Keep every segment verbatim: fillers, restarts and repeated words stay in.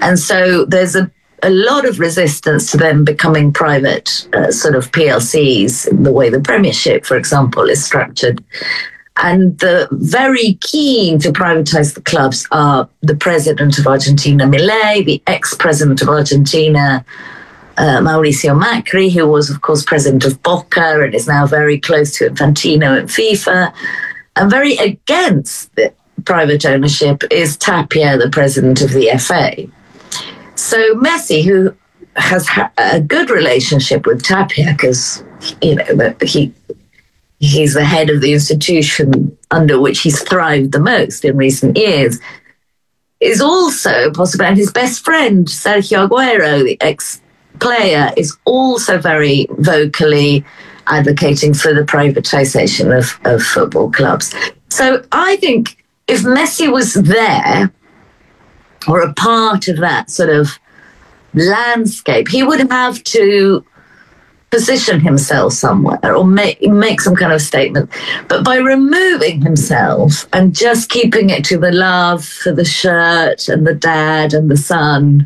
And so there's a, a lot of resistance to them becoming private uh, sort of P L Cs, the way the Premiership, for example, is structured. And the very keen to privatize the clubs are the president of Argentina, Milei, the ex-president of Argentina, uh, Mauricio Macri, who was, of course, president of Boca and is now very close to Infantino and FIFA. And very against the private ownership is Tapia, the president of the F A. So Messi, who has ha- a good relationship with Tapia, because, you know, he... he's the head of the institution under which he's thrived the most in recent years, is also possible. And his best friend, Sergio Aguero, the ex-player, is also very vocally advocating for the privatization of, of football clubs. So I think if Messi was there, or a part of that sort of landscape, he would have to position himself somewhere or make make some kind of statement. But by removing himself and just keeping it to the love for the shirt and the dad and the son,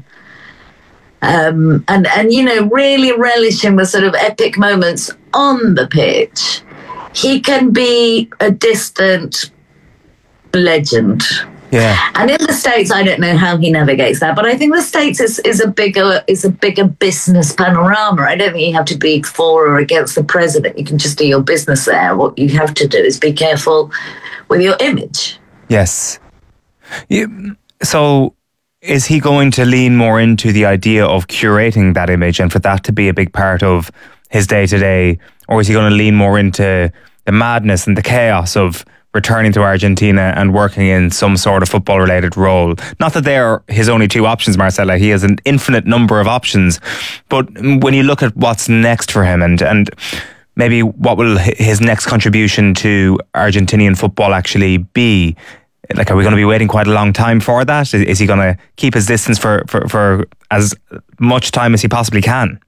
um, and, and, you know, really relishing the sort of epic moments on the pitch, he can be a distant legend. Yeah. And in the States, I don't know how he navigates that, but I think the States is, is a bigger is a bigger business panorama. I don't think you have to be for or against the president. You can just do your business there. What you have to do is be careful with your image. Yes. You, so is he going to lean more into the idea of curating that image and for that to be a big part of his day-to-day, or is he going to lean more into the madness and the chaos of returning to Argentina and working in some sort of football-related role? Not that they are his only two options, Marcella. He has an infinite number of options. But when you look at what's next for him and, and maybe what will his next contribution to Argentinian football actually be, like, are we going to be waiting quite a long time for that? Is, is he going to keep his distance for, for, for as much time as he possibly can?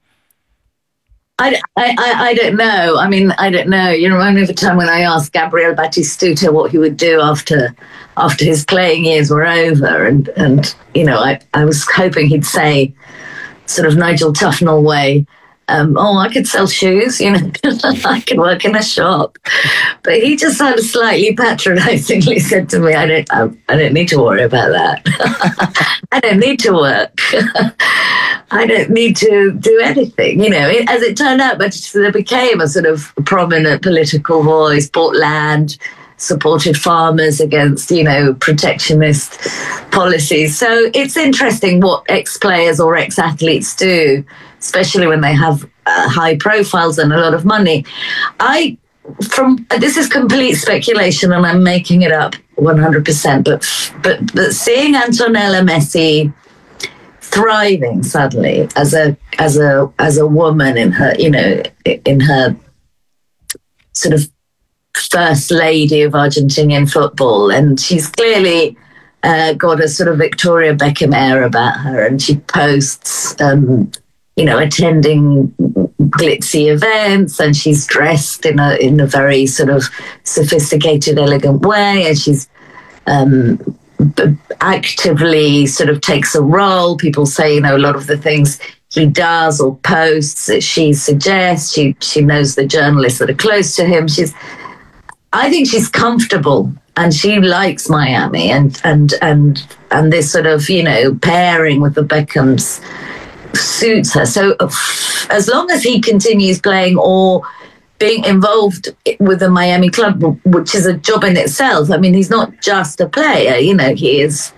I, I, I don't know. I mean, I don't know. You remind me of a time when I asked Gabriel Batistuta what he would do after after his playing years were over. And, and you know, I, I was hoping he'd say, sort of Nigel Tufnell way, um, oh, I could sell shoes, you know, I could work in a shop. But he just sort of slightly patronisingly said to me, I don't, I, I don't need to worry about that. I don't need to work. I don't need to do anything. You know, it, as it turned out, but there became a sort of prominent political voice, bought land, supported farmers against, you know, protectionist policies. So it's interesting what ex-players or ex-athletes do, especially when they have uh, high profiles and a lot of money. I, from this is complete speculation and I'm making it up one hundred percent, but, but, but seeing Antonella Messi thriving suddenly as a as a as a woman in her, you know, in her sort of first lady of Argentinian football, and she's clearly uh, got a sort of Victoria Beckham air about her, and she posts, um, you know, attending glitzy events, and she's dressed in a in a very sort of sophisticated, elegant way, and she's um, b- actively sort of takes a role. People say, you know, a lot of the things he does or posts that she suggests. She she knows the journalists that are close to him. She's, I think she's comfortable and she likes Miami, and and and and this sort of, you know, pairing with the Beckhams suits her. So as long as he continues playing or being involved with the Miami club, which is a job in itself. I mean, he's not just a player, you know, he is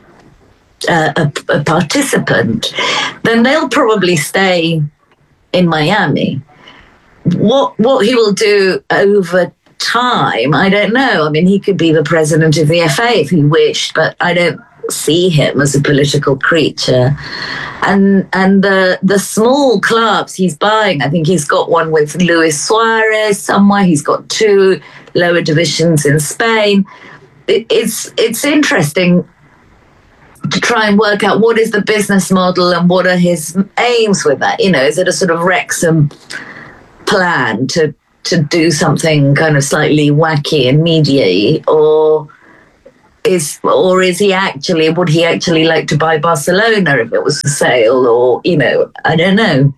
a, a, a participant. Then they'll probably stay in Miami. What what he will do over time, I don't know. I mean, he could be the president of the F A if he wished, but I don't see him as a political creature. And and the the small clubs he's buying, I think he's got one with Luis Suarez somewhere. He's got two lower divisions in Spain. It, it's it's interesting to try and work out what is the business model and what are his aims with that. You know, is it a sort of Wrexham plan to to do something kind of slightly wacky and media-y, or is, or is he actually, would he actually like to buy Barcelona if it was for sale? Or, you know, I don't know.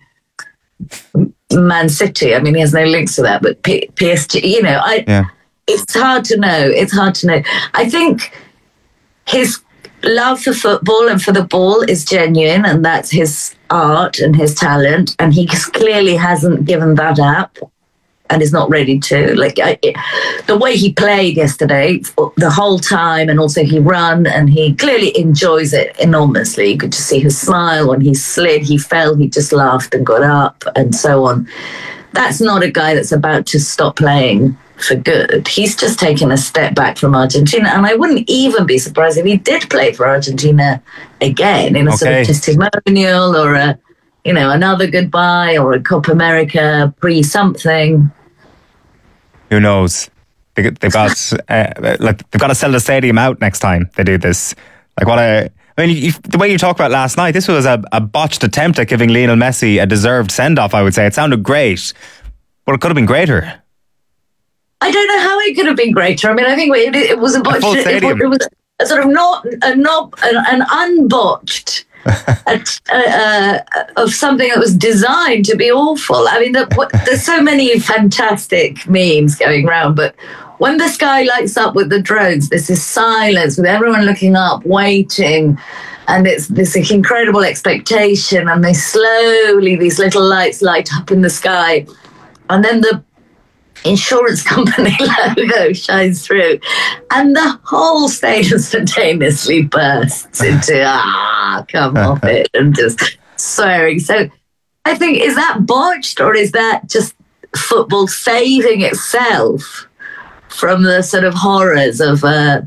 Man City, I mean, he has no links to that, but P- PSG, you know, I, yeah. it's hard to know. It's hard to know. I think his love for football and for the ball is genuine, and that's his art and his talent, and he clearly hasn't given that up. And is not ready to. Like I, it, the way he played yesterday, the whole time, and also he ran, and he clearly enjoys it enormously. You could just see his smile when he slid, he fell, he just laughed and got up, and so on. That's not a guy that's about to stop playing for good. He's just taken a step back from Argentina, and I wouldn't even be surprised if he did play for Argentina again in a okay. sort of testimonial or a, you know, another goodbye or a Copa America pre-something. Who knows? They, they've got uh, like they've got to sell the stadium out next time they do this. Like what a, I mean, you, the way you talked about last night, this was a, a botched attempt at giving Lionel Messi a deserved send-off. I would say it sounded great, but it could have been greater. I don't know how it could have been greater. I mean, I think it, it was a botched. A it, it was a sort of not a not an, an unbotched. a, uh, of something that was designed to be awful. I mean, the, what, there's so many fantastic memes going around, but when the sky lights up with the drones, there's this silence with everyone looking up, waiting, and it's this incredible expectation, and they slowly, these little lights light up in the sky, and then the insurance company logo shines through, and the whole stadium spontaneously bursts into ah, come off it, and just swearing. So I think, is that botched, or is that just football saving itself from the sort of horrors of uh,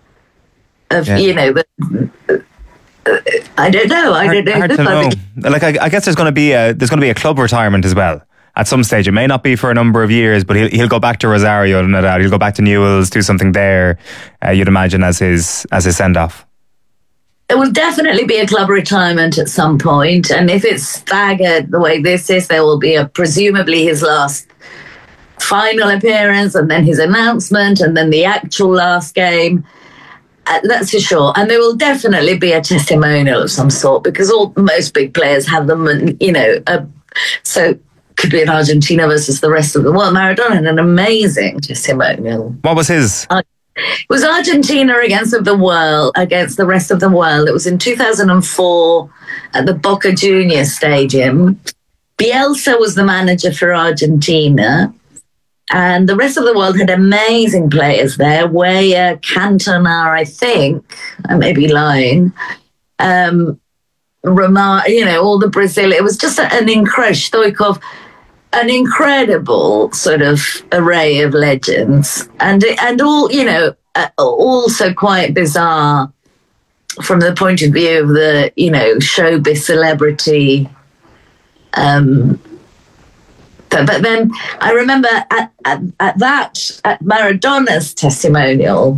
of yeah. you know the, uh, I don't know. I hard, don't know. Hard to know. Like I, I guess there's going to be a there's going to be a club retirement as well. At some stage, it may not be for a number of years, but he'll he'll go back to Rosario, no doubt. He'll go back to Newell's, do something there. Uh, you'd imagine as his as his send off. There will definitely be a club retirement at some point, and if it's staggered the way this is, there will be a presumably his last final appearance, and then his announcement, and then the actual last game. Uh, that's for sure. And there will definitely be a testimonial of some sort, because all most big players have them, and you know, uh, so. Could be in Argentina versus the rest of the world. Maradona had an amazing testimonial. What was his? Uh, it was Argentina against the world, against the rest of the world. It was in two thousand four at the Boca Juniors Stadium. Bielsa was the manager for Argentina, and the rest of the world had amazing players there. Weah, Cantona, I think. I may be lying. Um, Romar, you know, all the Brazil. It was just an incredible Stoichkov, an incredible sort of array of legends, and and all you know, uh, also quite bizarre from the point of view of the you know showbiz celebrity. Um, but, but then I remember at, at at that at Maradona's testimonial.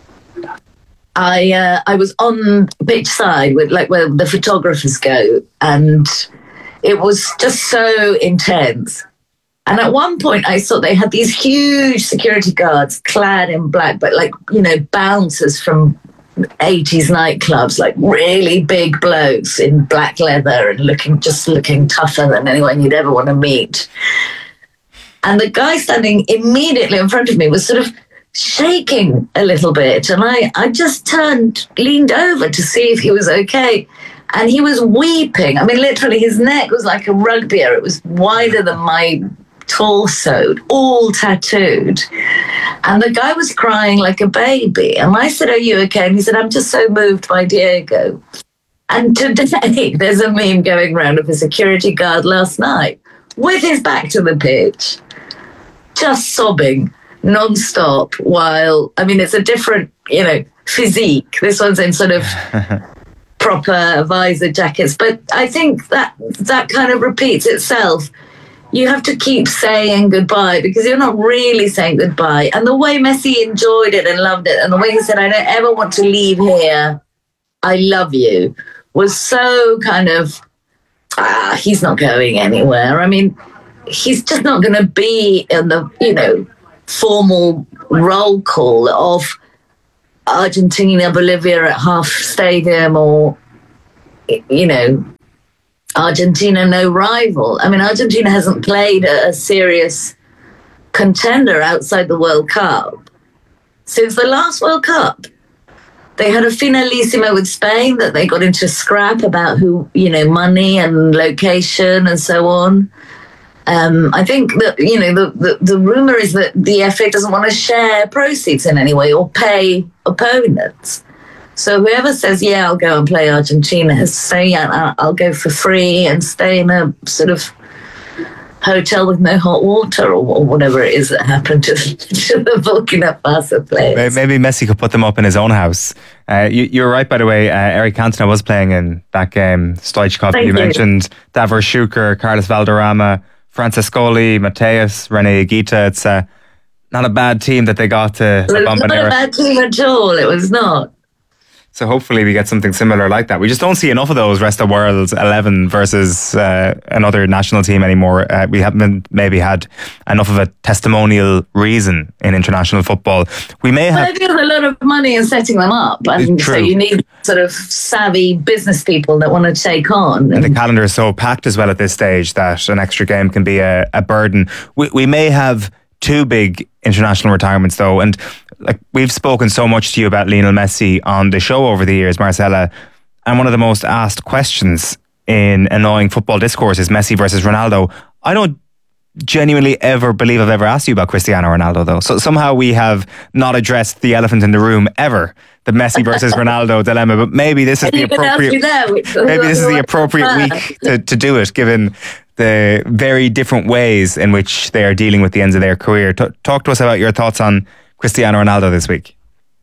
I uh, I was on pitch side with like where the photographers go, and it was just so intense. And at one point, I saw they had these huge security guards clad in black, but like you know bouncers from eighties nightclubs, like really big blokes in black leather and looking just looking tougher than anyone you'd ever want to meet. And the guy standing immediately in front of me was sort of shaking a little bit, and I, I just turned, leaned over to see if he was okay, and he was weeping. I mean, literally, his neck was like a rugby. It was wider than my torso, all tattooed, and the guy was crying like a baby. And I said, "Are you okay?" And he said, "I'm just so moved by Diego." And today, there's a meme going around of a security guard last night with his back to the pitch, just sobbing non-stop, while I mean it's a different you know physique. This one's in sort of proper visor jackets, but I think that that kind of repeats itself. You have to keep saying goodbye, because you're not really saying goodbye. And the way Messi enjoyed it and loved it, and the way he said, "I don't ever want to leave here, I love you," was so kind of ah he's not going anywhere. I mean, he's just not going to be in the you know formal roll call of Argentina, Bolivia at half stadium, or, you know, Argentina, no rival. I mean, Argentina hasn't played a, a serious contender outside the World Cup since the last World Cup. They had a finalissima with Spain that they got into a scrap about who, you know, money and location and so on. Um, I think that, you know, the, the, the rumour is that the F A doesn't want to share proceeds in any way or pay opponents. So whoever says, yeah, I'll go and play Argentina has to say, yeah, I'll go for free and stay in a sort of hotel with no hot water, or, or whatever it is that happened to, to the Burkina Faso players. Maybe Messi could put them up in his own house. Uh, you, you're right, by the way. Uh, Eric Cantona was playing in that game. Stoichkov, you, you mentioned Davor Schuker, Carlos Valderrama, Francescoli, Mateus, Rene Higuita. It's uh, not a bad team that they got to It was not a bad team at all. It was not. So hopefully we get something similar like that. We just don't see enough of those rest of world eleven versus uh, another national team anymore. Uh, we haven't maybe had enough of a testimonial reason in international football. We may have... But there's a lot of money in setting them up. And so you need sort of savvy business people that want to take on. And the calendar is so packed as well at this stage that an extra game can be a, a burden. We, we may have two big international retirements though, and like we've spoken so much to you about Lionel Messi on the show over the years, Marcella, and one of the most asked questions in annoying football discourse is Messi versus Ronaldo. I don't genuinely ever believe I've ever asked you about Cristiano Ronaldo though, so somehow we have not addressed the elephant in the room ever, the Messi versus Ronaldo dilemma. But maybe this is the appropriate maybe this is the appropriate week to, to do it, given the very different ways in which they are dealing with the ends of their career. T- talk to us about your thoughts on Cristiano Ronaldo this week.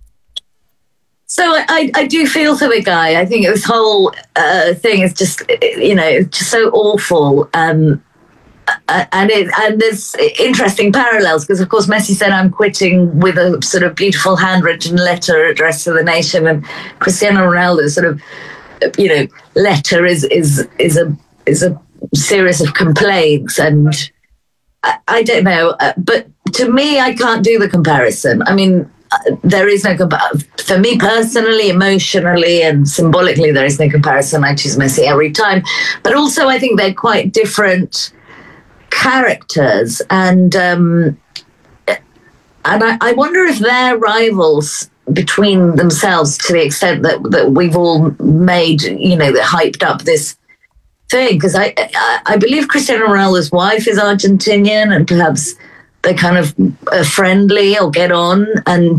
So I, I do feel for the guy. I think this whole uh, thing is just, you know, just so awful. Um, and it, and there's interesting parallels because, of course, Messi said, I'm quitting with a sort of beautiful handwritten letter addressed to the nation. And Cristiano Ronaldo's sort of, you know, letter is is is a is a series of complaints. And I, I don't know, uh, but to me, I can't do the comparison. I mean, uh, there is no comparison. For me personally, emotionally and symbolically, there is no comparison. I choose Messi every time. But also, I think they're quite different characters. And um, and I, I wonder if they're rivals between themselves to the extent that, that we've all made, you know, that hyped up this thing. Because I, I, I believe Cristiano Ronaldo's wife is Argentinian, and perhaps they're kind of uh, friendly or get on. And,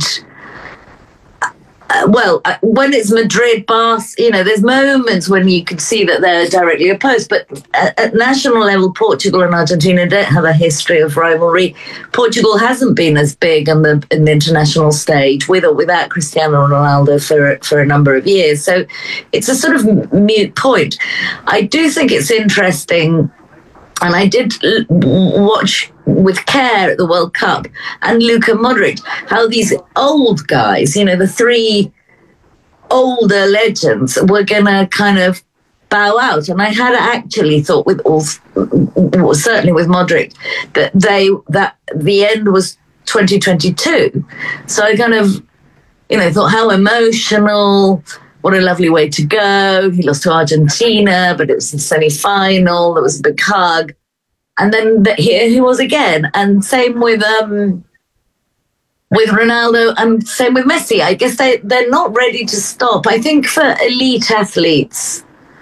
uh, well, uh, when it's Madrid, Barca, you know, there's moments when you could see that they're directly opposed. But at, at national level, Portugal and Argentina don't have a history of rivalry. Portugal hasn't been as big on the, in the international stage, with or without Cristiano Ronaldo, for, for a number of years. So it's a sort of mute point. I do think it's interesting. And I did watch with care at the World Cup and Luka Modric, how these old guys, you know, the three older legends were going to kind of bow out. And I had actually thought with all, certainly with Modric, that they, that the end was twenty twenty-two. So I kind of, you know, thought how emotional. What a lovely way to go. He lost to Argentina, but it was the semi-final. There was a big hug. And then the, here he was again. And same with um, with Ronaldo and same with Messi. I guess they, they're not ready to stop. I think for elite athletes,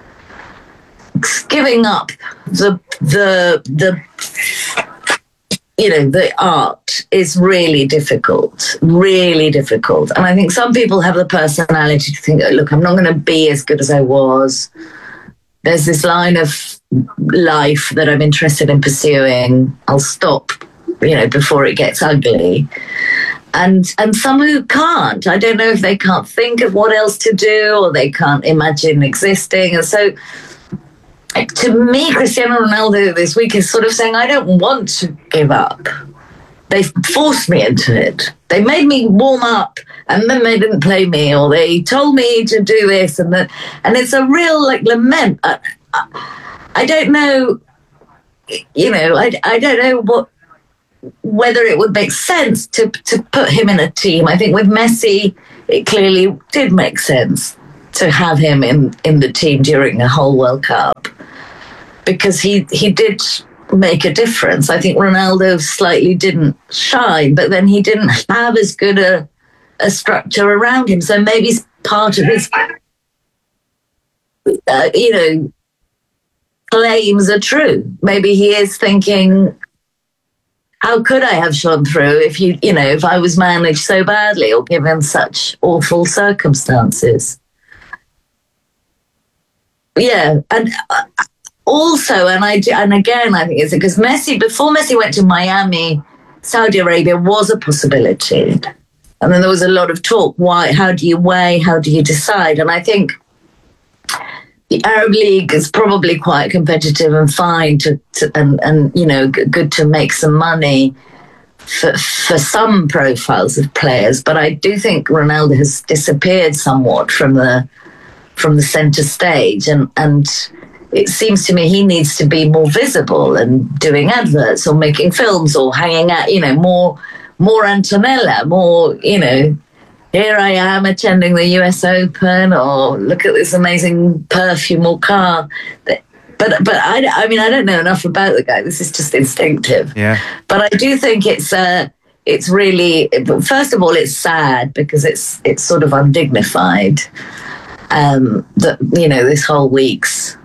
giving up the the the you know, the art is really difficult, really difficult. And I think some people have the personality to think, oh, look, I'm not going to be as good as I was. There's this line of life that I'm interested in pursuing. I'll stop, you know, before it gets ugly. And and some who can't. I don't know if they can't think of what else to do, or they can't imagine existing. And so to me, Cristiano Ronaldo this week is sort of saying, I don't want to give up. They forced me into it. They made me warm up, and then they didn't play me, or they told me to do this and that. And it's a real like lament. I, I, I don't know, you know, I, I don't know what whether it would make sense to to put him in a team. I think with Messi, it clearly did make sense to have him in, in the team during the whole World Cup, because he he did make a difference. I think Ronaldo slightly didn't shine, but then he didn't have as good a, a structure around him. So maybe part of his, uh, you know, claims are true. Maybe he is thinking, how could I have shone through if you, you know, if I was managed so badly or given such awful circumstances? Yeah, and uh, also, and I and again, I think it's because Messi, before Messi went to Miami, Saudi Arabia was a possibility, and then there was a lot of talk. Why? How do you weigh? How do you decide? And I think the Arab League is probably quite competitive and fine to, to and and you know g- good to make some money for for some profiles of players. But I do think Ronaldo has disappeared somewhat from the from the centre stage, and and. It seems to me he needs to be more visible and doing adverts or making films or hanging out, you know, more, more Antonella, more, you know, here I am attending the U S Open, or look at this amazing perfume or car. But, but I, I mean, I don't know enough about the guy. This is just instinctive. Yeah. But I do think it's, uh, it's really, first of all, it's sad because it's, it's sort of undignified. Um, that, you know, this whole week's,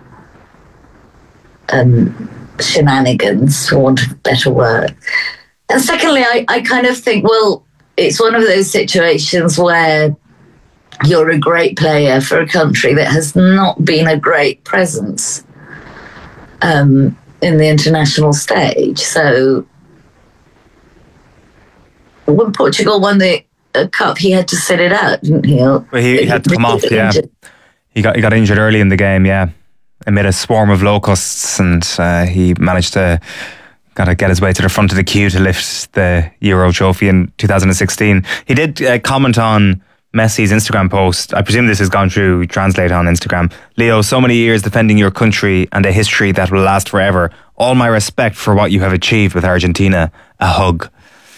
Um, shenanigans, for want of a better word. And secondly, I, I kind of think, well, it's one of those situations where you're a great player for a country that has not been a great presence um, in the international stage. So when Portugal won the uh, cup, he had to sit it out, didn't he? Well, he, he had to come off, yeah. He got, he got injured early in the game, yeah. Amid a swarm of locusts, and uh, he managed to got to get his way to the front of the queue to lift the Euro trophy in two thousand sixteen. He did uh, comment on Messi's Instagram post. I presume this has gone through Translate on Instagram. Leo, so many years defending your country and a history that will last forever. All my respect for what you have achieved with Argentina. A hug.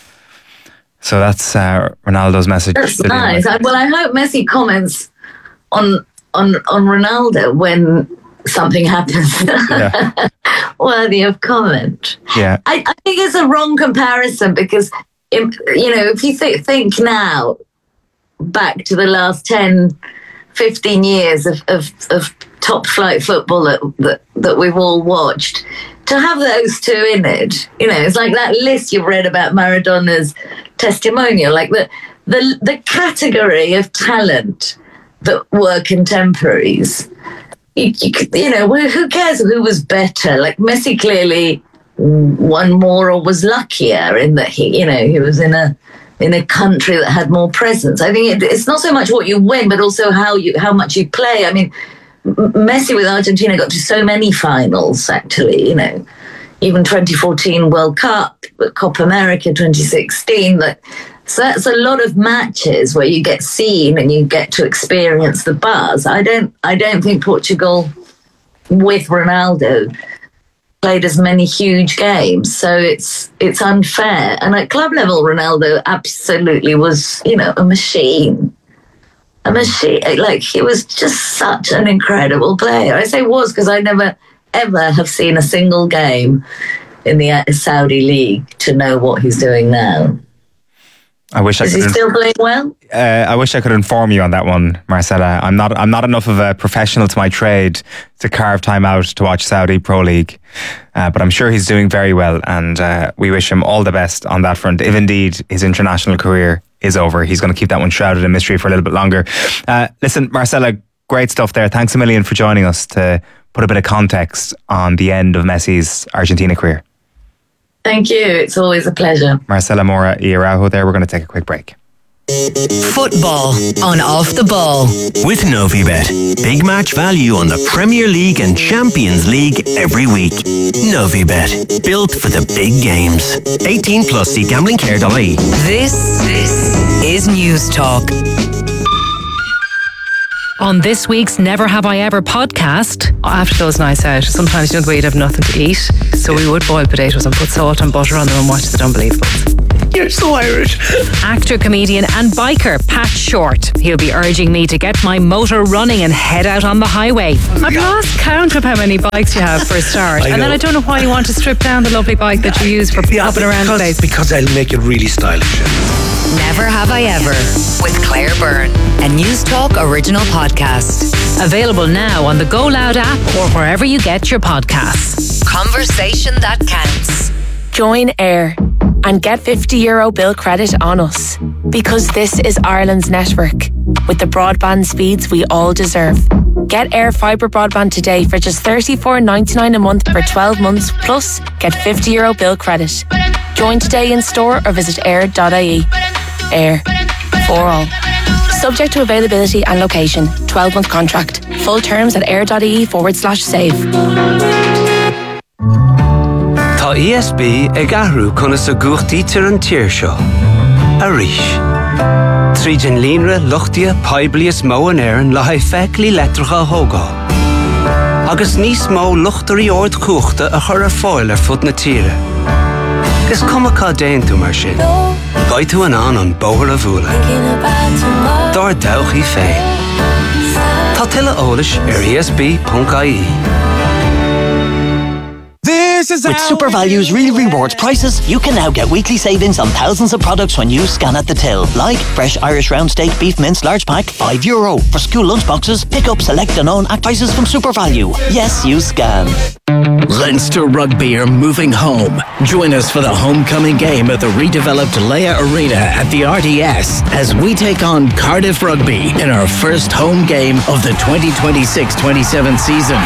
So that's uh, Ronaldo's message. That's nice. I, well, I hope Messi comments on on on Ronaldo when something happens yeah. worthy of comment. Yeah, I, I think it's a wrong comparison because, if, you know, if you th- think now back to the last ten, fifteen years of, of, of top flight football that, that that we've all watched, to have those two in it, you know, it's like that list you've read about Maradona's testimonial, like the the the category of talent that were contemporaries. You, you, you know, who cares who was better? Like Messi clearly won more or was luckier in that he, you know, he was in a in a country that had more presence. I think it, it's not so much what you win, but also how you how much you play. I mean, Messi with Argentina got to so many finals. Actually, you know, even twenty fourteen World Cup, Copa America twenty sixteen. That so that's a lot of matches where you get seen and you get to experience the buzz. I don't I don't think Portugal with Ronaldo played as many huge games, so it's it's unfair. And at club level, Ronaldo absolutely was, you know, a machine. A machine. Like, he was just such an incredible player. I say was because I never ever have seen a single game in the Saudi League to know what he's doing now. I wish I Is could. he still playing well? Uh, I wish I could inform you on that one, Marcella. I'm not. I'm not enough of a professional to my trade to carve time out to watch Saudi Pro League, uh, but I'm sure he's doing very well, and uh, we wish him all the best on that front. If indeed his international career is over, he's going to keep that one shrouded in mystery for a little bit longer. Uh, listen, Marcella, great stuff there. Thanks a million for joining us to put a bit of context on the end of Messi's Argentina career. Thank you. It's always a pleasure. Marcella Mora y Araujo there. We're going to take a quick break. Football on Off the Ball with Novibet. Big match value on the Premier League and Champions League every week. Novibet, built for the big games. eighteen plus, see gambling care dot I E. This, this is News Talk. On this week's Never Have I Ever podcast, after those nights out, sometimes you know the way you'd have nothing to eat, so we would boil potatoes and put salt and butter on them and watch The Unbelievables. You're so Irish. Actor, comedian and biker Pat Short. He'll be urging me to get my motor running and head out on the highway. I've lost count of how many bikes you have for a start. And then I don't know why you want to strip down the lovely bike that you use for Yeah, popping around the because, place. because I'll make it really stylish. Never Have I Ever with Claire Byrne, a News Talk original podcast. Available now on the Go Loud app or wherever you get your podcasts. Conversation that counts. Join Air and get fifty euro bill credit on us, because this is Ireland's network with the broadband speeds we all deserve. Get Air Fibre broadband today for just thirty-four ninety-nine a month for twelve months, plus get fifty euro bill credit. Join today in store or visit air dot I E. Air, for all. Subject to availability and location. twelve month contract. Full terms at air.ie forward slash save. Tá E S B ag ahrú chuna sa gúchtaí tir an tír seo. A rís. Tríd an línre luchtia paiblias mó an éireann le haid feicealí letracha thógá. Agus níos mó luchtarí ord cúchta a chur ar fáil ar fud na tíre. Gus cumachá déan tú mar sin. Gai tú an an an bóthar a bhúla. Dar dawch í féin. Tá tuile eolais ar E S B dot I E. With Super Value's Real Rewards prices, you can now get weekly savings on thousands of products when you scan at the till. Like fresh Irish round steak beef mince large pack, five euro. For school lunchboxes, pick up select and own at prices from Super Value. Yes, you scan. Leinster Rugby are moving home. Join us for the homecoming game at the redeveloped Leia Arena at the R D S as we take on Cardiff Rugby in our first home game of the twenty twenty-six twenty-seven season.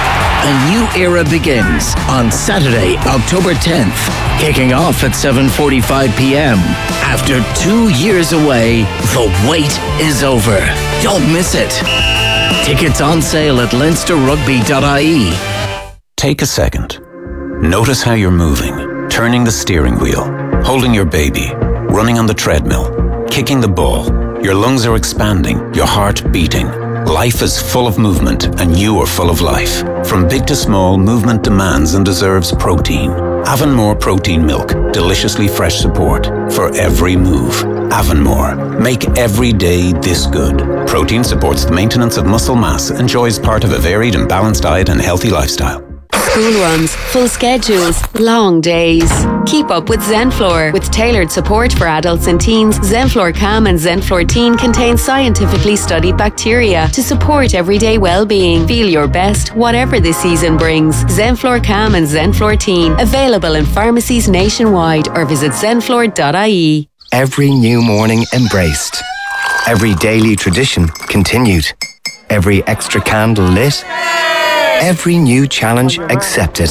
A new era begins on Saturday, October tenth, kicking off at seven forty-five p.m. After two years away, the wait is over. Don't miss it. Tickets on sale at leinster rugby dot I E. Take a second. Notice how you're moving, turning the steering wheel, holding your baby, running on the treadmill, kicking the ball. Your lungs are expanding, your heart beating. Life is full of movement, and you are full of life. From big to small, movement demands and deserves protein. Avonmore Protein Milk, deliciously fresh support for every move. Avonmore, make every day this good. Protein supports the maintenance of muscle mass, enjoys part of a varied and balanced diet and healthy lifestyle. School runs, full schedules, long days. Keep up with Zenflor. With tailored support for adults and teens, Zenflor Calm and Zenflor Teen contain scientifically studied bacteria to support everyday well-being. Feel your best, whatever the season brings. Zenflor Calm and Zenflor Teen. Available in pharmacies nationwide or visit zenflor dot I E. Every new morning embraced. Every daily tradition continued. Every extra candle lit. Every new challenge accepted.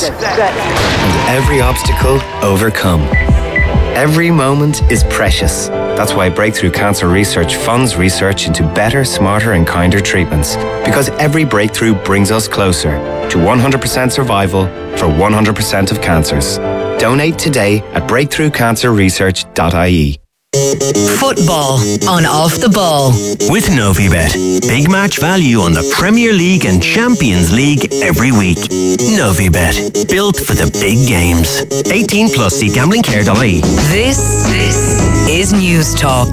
And every obstacle overcome. Every moment is precious. That's why Breakthrough Cancer Research funds research into better, smarter and kinder treatments. Because every breakthrough brings us closer to one hundred percent survival for one hundred percent of cancers. Donate today at breakthrough cancer research dot I E. Football on Off the Ball. With Novibet. Big match value on the Premier League and Champions League every week. Novibet. Built for the big games. eighteen plus. See gambling care dot I E. This, this is News Talk.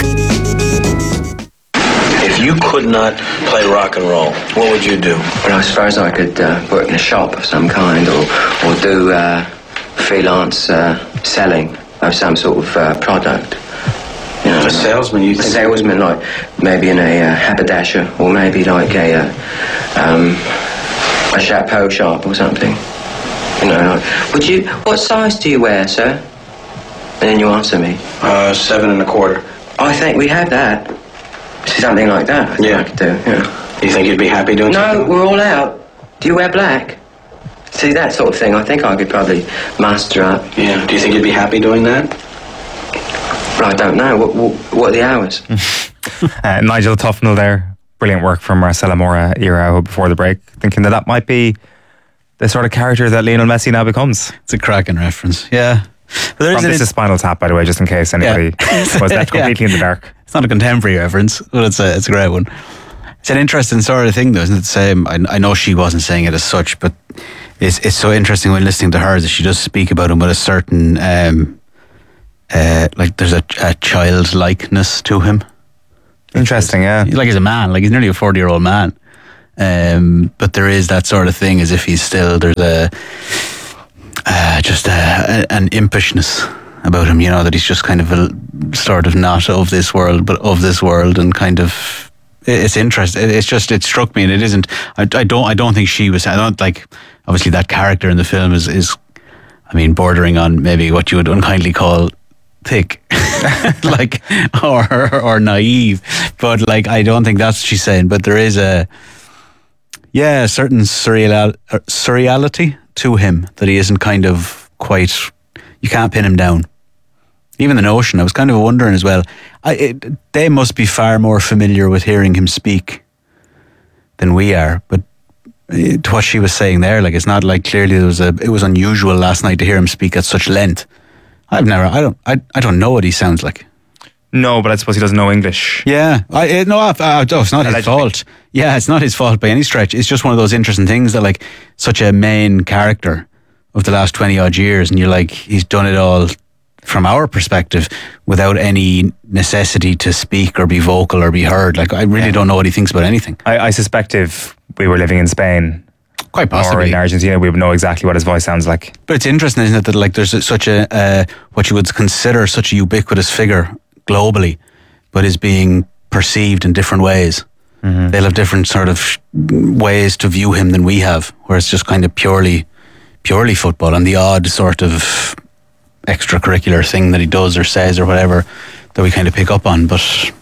If you could not play rock and roll, what would you do? Well, I suppose I could uh, work in a shop of some kind, or, or do uh, freelance uh, selling of some sort of uh, product. You know, a salesman, you think? A salesman, like maybe in a uh, haberdasher, or maybe like a uh, um, a chapeau shop or something. You know, like, would you? What size do you wear, sir? And then you answer me. Uh, seven and a quarter. I think we have that. Something like that. I think Yeah. I could do. Yeah. You think you'd be happy doing No, something? we're all out. Do you wear black? See, that sort of thing, I think I could probably master up. Yeah. Do you think you'd be happy doing that? Well, I don't know. What, what, what are the hours? uh, Nigel Tufnell there. Brilliant work from Marcella Mora era before the break. Thinking that that might be the sort of character that Lionel Messi now becomes. It's a cracking reference. Yeah. But there is this is Spinal Tap, by the way, just in case anybody yeah. was left completely yeah. in the dark. It's not a contemporary reference, but it's a, it's a great one. It's an interesting sort of thing, though, isn't it? Same. I, I know she wasn't saying it as such, but it's it's so interesting when listening to her that she does speak about him with a certain um, uh, like there's a, a childlikeness to him. Interesting, yeah. Like he's a man, like he's nearly a forty year old man. Um, but there is that sort of thing as if he's still, there's a, uh, just a, a, an impishness about him, you know, that he's just kind of a, sort of not of this world, but of this world, and kind of, it's interesting. It's just, it struck me, and it isn't, I, I don't, I don't think she was, I don't like, obviously that character in the film is, is, I mean, bordering on maybe what you would unkindly call thick, like, or, or naive, but like, I don't think that's what she's saying, but there is a, yeah, a certain surreal, uh, surreality to him, that he isn't kind of quite, you can't pin him down. Even the notion, I was kind of wondering as well, I, it, they must be far more familiar with hearing him speak than we are, but to what she was saying there, like, it's not like clearly there was a, it was unusual last night to hear him speak at such length. I've never, I don't, I, I don't know what he sounds like. No, but I suppose he doesn't know English. Yeah, I, it, no, I, I, oh, it's not his fault. Yeah, it's not his fault by any stretch. It's just one of those interesting things that, like, such a main character of the last twenty odd years, and you're like, he's done it all from our perspective without any necessity to speak or be vocal or be heard. Like, I really yeah. don't know what he thinks about anything. I, I suspect if we were living in Spain, quite possibly, or in Argentina, we would know exactly what his voice sounds like. But it's interesting, isn't it, that like there's such a uh, what you would consider such a ubiquitous figure globally, but is being perceived in different ways. Mm-hmm. They'll have different sort of ways to view him than we have, where it's just kind of purely, purely football, and the odd sort of extracurricular thing that he does or says or whatever that we kind of pick up on. But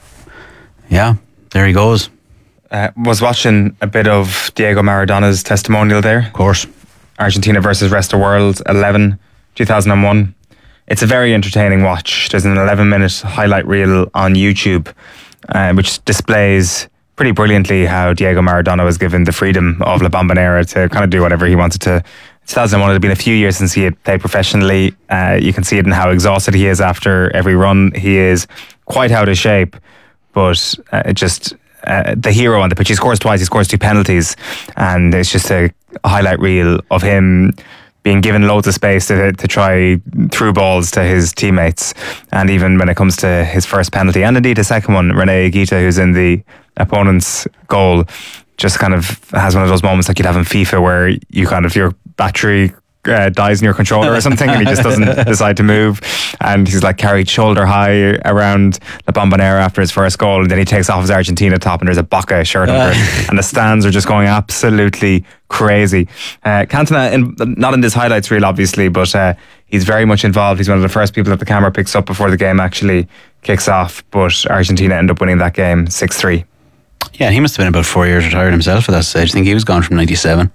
yeah, there he goes. Uh, was watching a bit of Diego Maradona's testimonial there. Of course. Argentina versus rest of world, eleven, two thousand one. It's a very entertaining watch. There's an eleven minute highlight reel on YouTube, uh, which displays pretty brilliantly how Diego Maradona was given the freedom of La Bombonera to kind of do whatever he wanted to. two thousand one, it had been a few years since he had played professionally. Uh, you can see it in how exhausted he is after every run. He is quite out of shape, but uh, it just... Uh, the hero on the pitch. He scores twice, he scores two penalties, and it's just a highlight reel of him being given loads of space to, to try through balls to his teammates. And even when it comes to his first penalty, and indeed the second one, Rene Higuita, who's in the opponent's goal, just kind of has one of those moments like you'd have in FIFA where you kind of, your battery Uh, dies in your controller or something, and he just doesn't decide to move, and he's like carried shoulder high around La Bombonera after his first goal, and then he takes off his Argentina top and there's a Boca shirt under it, and the stands are just going absolutely crazy. uh, Cantona, in, not in this highlights reel obviously, but uh, he's very much involved. He's one of the first people that the camera picks up before the game actually kicks off, but Argentina end up winning that game six three. Yeah, he must have been about four years retired himself at that stage. I think he was gone from ninety-seven.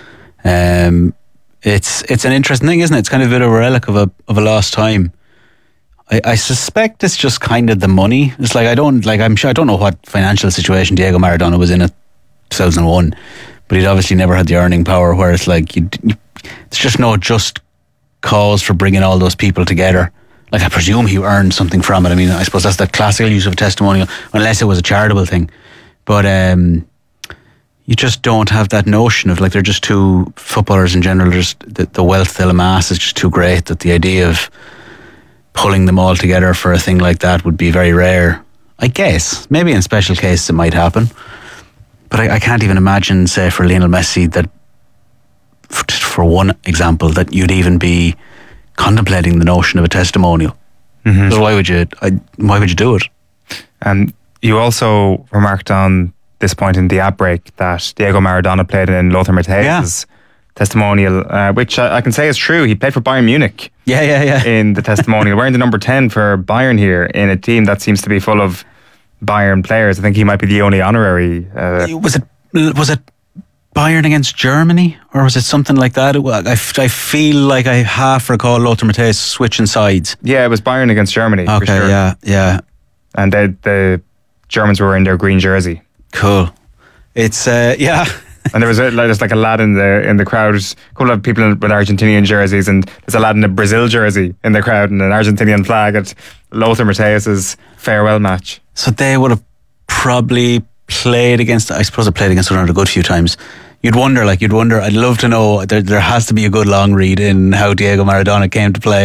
um It's it's an interesting thing, isn't it? It's kind of a bit of a relic of a of a lost time. I, I suspect it's just kind of the money. It's like I don't like I'm sure I don't know what financial situation Diego Maradona was in at two thousand one, but he'd obviously never had the earning power where it's like you, it's just no just cause for bringing all those people together. Like, I presume he earned something from it. I mean, I suppose that's the classical use of a testimonial, unless it was a charitable thing. But um, you just don't have that notion of, like, they're just too, footballers in general, just the, the wealth they'll amass is just too great that the idea of pulling them all together for a thing like that would be very rare. I guess maybe in special cases it might happen, but I, I can't even imagine, say, for Lionel Messi, that for, for one example, that you'd even be contemplating the notion of a testimonial. Mm-hmm. So why would you? I, why would you do it? And you also remarked on this point in the ad break that Diego Maradona played in Lothar Matthäus's yeah. testimonial, uh, which I, I can say is true. He played for Bayern Munich. Yeah, yeah, yeah. In the testimonial, wearing the number ten for Bayern here, in a team that seems to be full of Bayern players. I think he might be the only honorary. Uh, was it? Was it Bayern against Germany, or was it something like that? I, I feel like I half recall Lothar Matthäus switching sides. Yeah, it was Bayern against Germany. Okay, for sure. yeah, yeah. And they, the Germans were in their green jersey. Cool. It's uh, yeah. And there was a, there's like a lad in the in the crowd, a couple of people with Argentinian jerseys, and there's a lad in a Brazil jersey in the crowd and an Argentinian flag at Lothar Matthäus's farewell match. So they would have probably played against, I suppose they played against one another a good few times. You'd wonder, like you'd wonder, I'd love to know, there, there has to be a good long read in how Diego Maradona came to play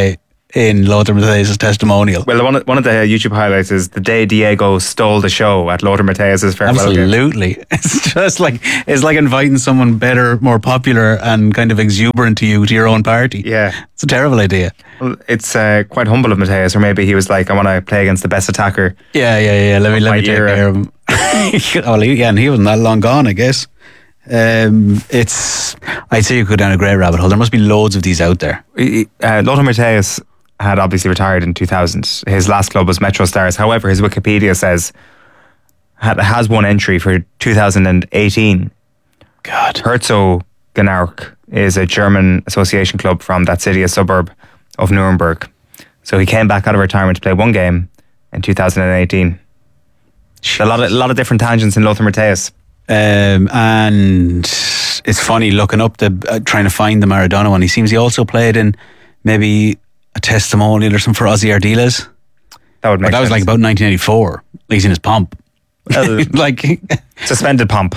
in Lothar Matthäus' testimonial. Well, one of, one of the YouTube highlights is the day Diego stole the show at Lothar Matthäus' farewell game. Absolutely. It's just like, it's like inviting someone better, more popular and kind of exuberant to you, to your own party. Yeah. It's a terrible idea. Well, it's uh, quite humble of Matthäus, or maybe he was like, I want to play against the best attacker. Yeah, yeah, yeah. Let me, let me take era. care of him. Well, he, yeah, and he wasn't that long gone, I guess. Um, it's, I'd say you go down a great rabbit hole. There must be loads of these out there. Uh, Lothar Matthäus had obviously retired in two thousand. His last club was Metro Stars. However, his Wikipedia says had, has one entry for two thousand eighteen. God. Herzogenaurach is a German association club from that city, a suburb of Nuremberg. So he came back out of retirement to play one game in two thousand eighteen. A lot of, a lot of different tangents in Lothar Matthäus. Um, and it's funny looking up the uh, trying to find the Maradona one. He seems he also played in maybe a testimonial or something for Ozzy Ardiles. That would make but that sense. was like about nineteen eighty-four. He's in his pomp. Uh, like suspended pomp.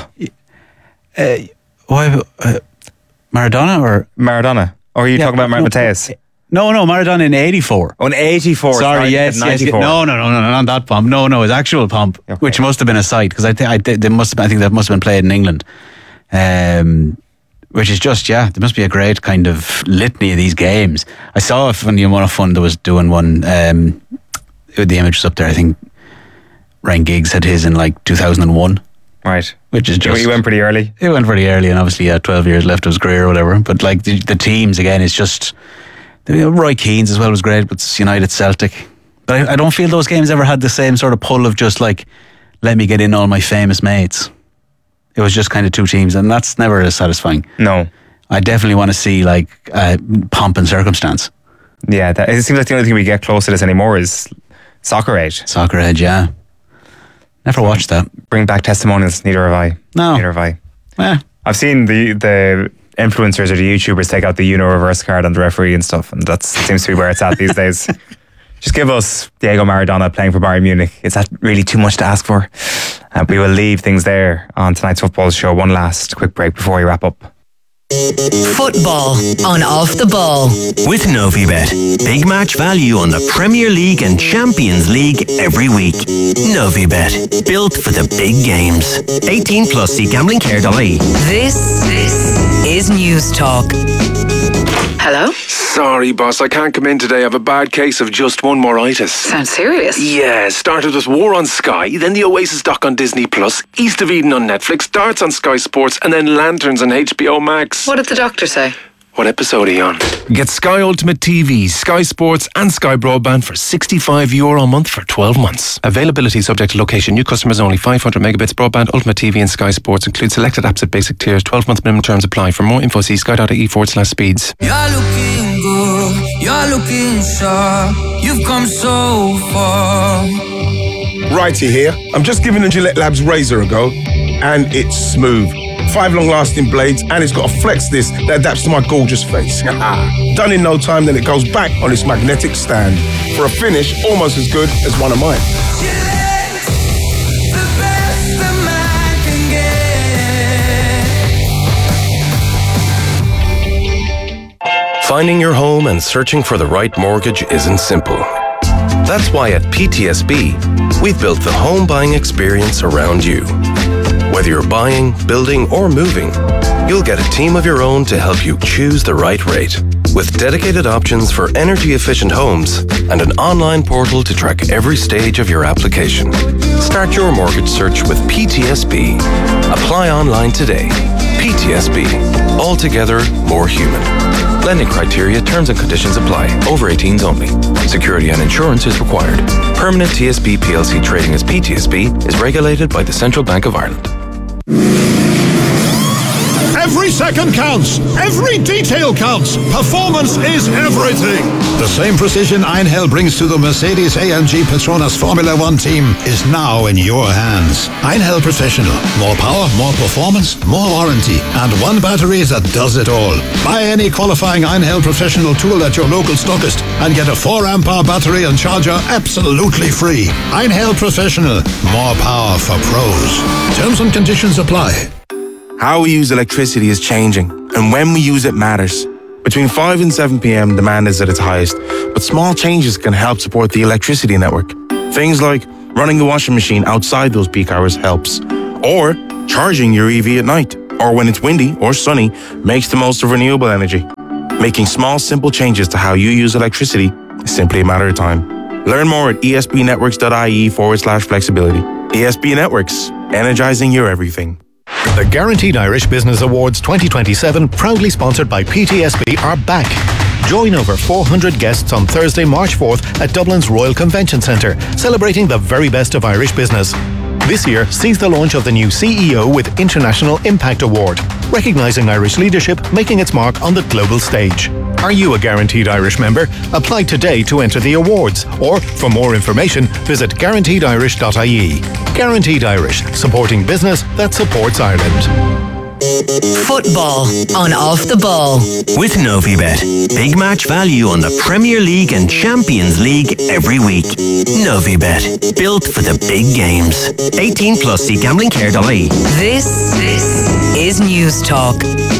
Uh, why uh, Maradona or Maradona? Or are you Yeah, talking about no, Matthäus? No, no, Maradona in eighty-four. Oh, in eighty-four. Sorry, yes, yes, yes. ninety-four. No, no, no, no, not that pump. No, no, his actual pump, okay. Which must have been a site because I think I th- they must have, I think that must have been played in England. Um, which is just yeah, there must be a great kind of litany of these games. I saw a funny one of fun that was doing one. Um, the image was up there. I think Ryan Giggs had his in like two thousand one. Right, which is just he went pretty early. He went pretty early, and obviously he had twelve years left of his career or whatever. But like the, the teams again, it's just. You know, Roy Keane's as well was great, but it's United Celtic. But I, I don't feel those games ever had the same sort of pull of just like, let me get in all my famous mates. It was just kind of two teams, and that's never as satisfying. No. I definitely want to see like uh, pomp and circumstance. Yeah, that, it seems like the only thing we get close to this anymore is Soccer Age. Soccer Age, yeah. Never watched that. Bring back testimonials, neither have I. No. Neither have I. Yeah. I've seen the the influencers or the YouTubers take out the Uno reverse card on the referee and stuff, and that seems to be where it's at these days. Just give us Diego Maradona playing for Bayern Munich. Is that really too much to ask for? Uh, we will leave things there on tonight's football show. One last quick break before we wrap up. Football on Off the Ball. With Novibet. Big match value on the Premier League and Champions League every week. Novibet. Built for the big games. eighteen plus, see gambling care dot I E. This, this is News Talk. Hello? Sorry, boss, I can't come in today. I have a bad case of just one moritis. Sounds serious. Yeah, started with War on Sky, then the Oasis doc on Disney Plus, East of Eden on Netflix, Darts on Sky Sports, and then Lanterns on H B O Max. What did the doctor say? What episode are you on? Get Sky Ultimate T V, Sky Sports and Sky Broadband for sixty-five euro a month for twelve months. Availability subject to location. New customers only. five hundred megabits broadband, Ultimate T V and Sky Sports. Include selected apps at basic tiers. twelve month minimum terms apply. For more info, see sky.ie forward slash speeds. You're looking good, you're looking sharp. You've come so far. Righty here. I'm just giving the Gillette Labs razor a go, and it's smooth. Five long-lasting blades, and it's got a flex disc that adapts to my gorgeous face. Done in no time, then it goes back on its magnetic stand for a finish almost as good as one of mine. Finding your home and searching for the right mortgage isn't simple. That's why at P T S B, we've built the home buying experience around you. Whether you're buying, building, or moving, you'll get a team of your own to help you choose the right rate. With dedicated options for energy-efficient homes and an online portal to track every stage of your application. Start your mortgage search with P T S B. Apply online today. P T S B. Altogether more human. Lending criteria, terms and conditions apply. Over eighteens only. Security and insurance is required. Permanent T S B P L C trading as P T S B is regulated by the Central Bank of Ireland. Every second counts. Every detail counts. Performance is everything. The same precision Einhell brings to the Mercedes A M G Petronas Formula One team is now in your hands. Einhell Professional. More power, more performance, more warranty, and one battery that does it all. Buy any qualifying Einhell Professional tool at your local stockist and get a four amp hour battery and charger absolutely free. Einhell Professional. More power for pros. Terms and conditions apply. How we use electricity is changing, and when we use it matters. Between five and seven p.m, demand is at its highest, but small changes can help support the electricity network. Things like running the washing machine outside those peak hours helps, or charging your E V at night, or when it's windy or sunny, makes the most of renewable energy. Making small, simple changes to how you use electricity is simply a matter of time. Learn more at esbnetworks.ie forward slash flexibility. E S B Networks, energizing your everything. The Guaranteed Irish Business Awards twenty twenty-seven, proudly sponsored by P T S B, are back. Join over four hundred guests on Thursday, March fourth at Dublin's Royal Convention Centre, celebrating the very best of Irish business. This year sees the launch of the new C E O with International Impact Award, recognising Irish leadership making its mark on the global stage. Are you a Guaranteed Irish member? Apply today to enter the awards, or for more information, visit guaranteed irish dot I E. Guaranteed Irish, supporting business that supports Ireland. Football on Off the Ball. With Novibet. Big match value on the Premier League and Champions League every week. Novibet. Built for the big games. eighteen plus, see gambling care dot I E. This, this is News Talk.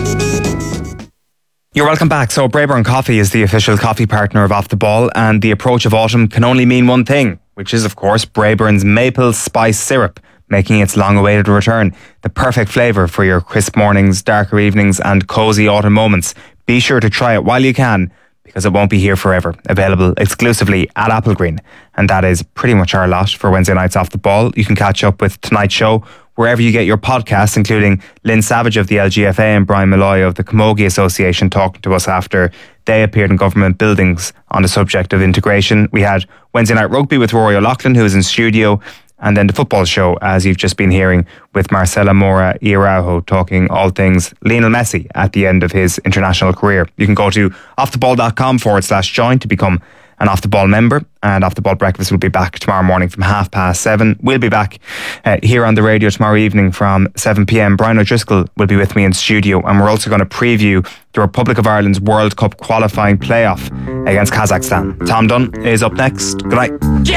You're welcome back. So Braeburn Coffee is the official coffee partner of Off the Ball, and the approach of autumn can only mean one thing, which is, of course, Braeburn's maple spice syrup, making its long-awaited return. The perfect flavour for your crisp mornings, darker evenings and cosy autumn moments. Be sure to try it while you can, because it won't be here forever. Available exclusively at Applegreen. And that is pretty much our lot for Wednesday nights Off the Ball. You can catch up with tonight's show wherever you get your podcasts, including Lynn Savage of the L G F A and Brian Malloy of the Camogie Association talking to us after they appeared in government buildings on the subject of integration. We had Wednesday Night Rugby with Rory O'Loughlin, who is in studio, and then the football show, as you've just been hearing, with Marcela Mora Iaraujo talking all things Lionel Messi at the end of his international career. You can go to offtheball.com forward slash join to become an Off the Ball member, and Off the Ball Breakfast will be back tomorrow morning from half past seven. We'll be back uh, here on the radio tomorrow evening from seven p.m. Brian O'Driscoll will be with me in studio, and we're also going to preview the Republic of Ireland's World Cup qualifying playoff against Kazakhstan. Tom Dunn is up next. Good night.